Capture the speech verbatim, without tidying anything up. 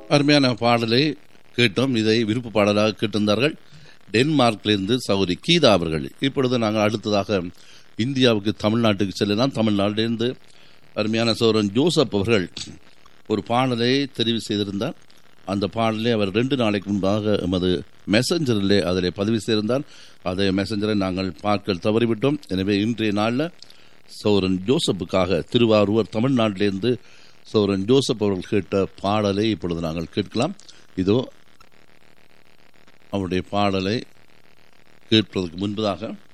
அருமையான பாடலை கேட்டோம். இதை விருப்ப பாடலாக கேட்டிருந்தார்கள் டென்மார்க்கிலிருந்து சௌரி கீதா அவர்கள். இப்பொழுது நாங்கள் அடுத்ததாக இந்தியாவுக்கு தமிழ்நாட்டுக்கு செல்லலாம். தமிழ்நாட்டிலிருந்து அருமையான சோரன் ஜோசப் அவர்கள் ஒரு பாடலை தெரிவு செய்திருந்தார். அந்த பாடலை அவர் ரெண்டு நாளைக்கு முன்பாக எமது மெசஞ்சரிலே அதில் பதிவு செய்திருந்தார். அதை மெசஞ்சரை நாங்கள் பார்க்க தவறிவிட்டோம். எனவே இன்றைய நாளில் சோரன் ஜோசப்புக்காக திருவாரூர் தமிழ்நாட்டிலிருந்து சோரன் ஜோசப் அவர்கள் கேட்ட பாடலை இப்பொழுது நாங்கள் கேட்கலாம். இதோ அவருடைய பாடலை கேட்பதற்கு முன்பதாக